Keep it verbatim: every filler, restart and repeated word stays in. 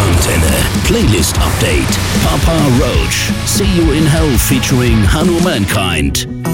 Antenne. Playlist Update. Papa Roach. See You in Hell featuring Hanno Mankind.